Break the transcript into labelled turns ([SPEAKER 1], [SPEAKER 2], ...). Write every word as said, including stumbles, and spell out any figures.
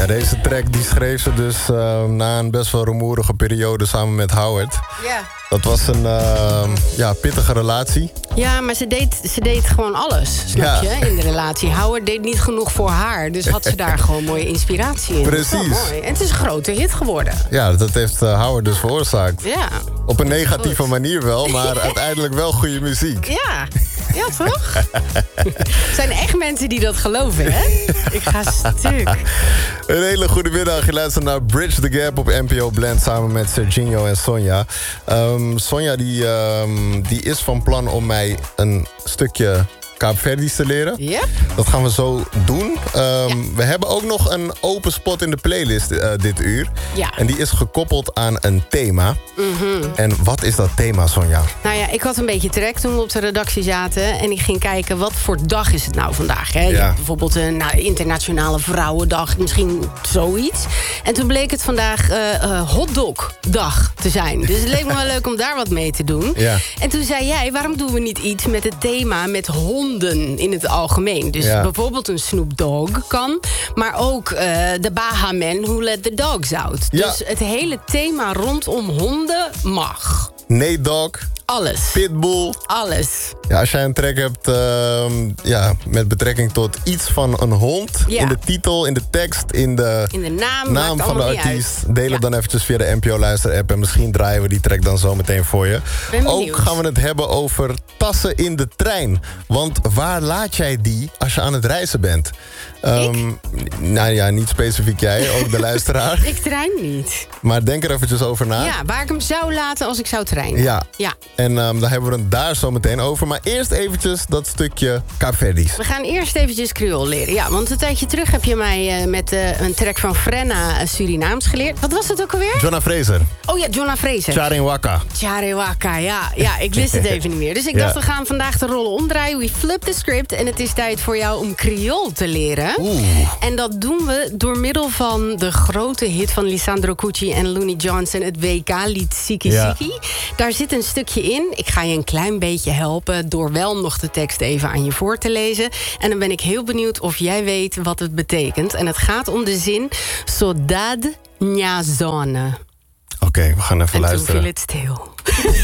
[SPEAKER 1] Ja, deze track die schreef ze dus uh, na een best wel rumoerige periode samen met Howard.
[SPEAKER 2] Ja.
[SPEAKER 1] Dat was een uh, ja, pittige relatie.
[SPEAKER 2] Ja, maar ze deed, ze deed gewoon alles, snap
[SPEAKER 1] Ja.
[SPEAKER 2] je, in de relatie. Howard deed niet genoeg voor haar, dus had ze daar gewoon mooie inspiratie in.
[SPEAKER 1] Precies.
[SPEAKER 2] Dat is wel mooi. En het is een grote hit geworden.
[SPEAKER 1] Ja, dat heeft uh, Howard dus veroorzaakt.
[SPEAKER 2] Ja.
[SPEAKER 1] Op een negatieve
[SPEAKER 2] Goed.
[SPEAKER 1] manier wel, maar uiteindelijk wel goede muziek.
[SPEAKER 2] Ja, ja toch? Het zijn echt mensen die dat geloven, hè? Ik ga stuk.
[SPEAKER 1] Een hele goede middag. Je luistert naar Bridge the Gap op N P O Blend samen met Serginho en Sonja. Um, Sonja die, um, die is van plan om mij een stukje Kaapverdisch te leren.
[SPEAKER 2] Yep.
[SPEAKER 1] Dat gaan we zo doen. Um,
[SPEAKER 2] Ja.
[SPEAKER 1] We hebben ook nog een open spot in de playlist uh, dit uur.
[SPEAKER 2] Ja.
[SPEAKER 1] En die is gekoppeld aan een thema.
[SPEAKER 2] Mm-hmm.
[SPEAKER 1] En wat is dat thema, Sonja?
[SPEAKER 2] Nou ja, ik had een beetje trek toen we op de redactie zaten. En ik ging kijken, wat voor dag is het nou vandaag? Hè? Je
[SPEAKER 1] Ja.
[SPEAKER 2] hebt bijvoorbeeld een nou, internationale vrouwendag, misschien zoiets. En toen bleek het vandaag uh, uh, hotdogdag te zijn. Dus het leek me wel leuk om daar wat mee te doen.
[SPEAKER 1] Ja.
[SPEAKER 2] En toen zei jij, waarom doen we niet iets met het thema met honden in het algemeen? Dus
[SPEAKER 1] Ja.
[SPEAKER 2] bijvoorbeeld een Snoop Dogg kan. Maar ook uh, de Baha Man Who Let the Dogs Out.
[SPEAKER 1] Ja.
[SPEAKER 2] Dus het hele thema rondom honden mag.
[SPEAKER 1] Nate Dogg,
[SPEAKER 2] Alles.
[SPEAKER 1] Pitbull.
[SPEAKER 2] Alles.
[SPEAKER 1] Ja, als jij een track hebt uh, ja, met betrekking tot iets van een hond...
[SPEAKER 2] Ja.
[SPEAKER 1] in de titel, in de tekst, in de,
[SPEAKER 2] In de naam,
[SPEAKER 1] naam
[SPEAKER 2] maakt
[SPEAKER 1] van de
[SPEAKER 2] allemaal niet
[SPEAKER 1] artiest...
[SPEAKER 2] uit.
[SPEAKER 1] deel het
[SPEAKER 2] Ja.
[SPEAKER 1] dan eventjes via de N P O-luister-app... en misschien draaien we die track dan zo meteen voor je.
[SPEAKER 2] Ben
[SPEAKER 1] Ook
[SPEAKER 2] benieuwd.
[SPEAKER 1] gaan we het hebben over tassen in de trein. Want waar laat jij die als je aan het reizen bent? Um, nou ja, niet specifiek jij, ook de luisteraar.
[SPEAKER 2] Ik trein niet.
[SPEAKER 1] Maar denk er eventjes over na.
[SPEAKER 2] Ja, waar ik hem zou laten als ik zou trainen.
[SPEAKER 1] Ja.
[SPEAKER 2] Ja.
[SPEAKER 1] En um, daar hebben we het daar zo meteen over. Maar eerst eventjes dat stukje Kaapverdisch.
[SPEAKER 2] We gaan eerst eventjes Creool leren. Ja, want een tijdje terug heb je mij uh, met uh, een track van Frenna uh, Surinaams geleerd. Wat was het ook alweer?
[SPEAKER 1] Jonna Fraser.
[SPEAKER 2] Oh ja, Jonna Fraser.
[SPEAKER 1] Charing Waka.
[SPEAKER 2] Charewaka, ja. Ja, ik wist het even niet meer. Dus ik
[SPEAKER 1] Ja.
[SPEAKER 2] dacht, we gaan vandaag de rollen omdraaien. We flip the script en het is tijd voor jou om Creool te leren.
[SPEAKER 1] Oeh.
[SPEAKER 2] En dat doen we door middel van de grote hit van Lisandro Cucci en Looney Johnson, het W K-lied Siki
[SPEAKER 1] Ja.
[SPEAKER 2] Siki. Daar zit een stukje in. Ik ga je een klein beetje helpen door wel nog de tekst even aan je voor te lezen. En dan ben ik heel benieuwd of jij weet wat het betekent. En het gaat om de zin Saudade minha zona.
[SPEAKER 1] Oké, we gaan even
[SPEAKER 2] En toen
[SPEAKER 1] luisteren.
[SPEAKER 2] viel het stil.